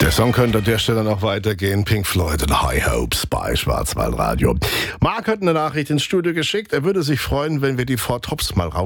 Der Song könnte an der Stelle noch weitergehen. Pink Floyd und High Hopes bei Schwarzwaldradio. Marc hat eine Nachricht ins Studio geschickt. Er würde sich freuen, wenn wir die Four Tops mal raus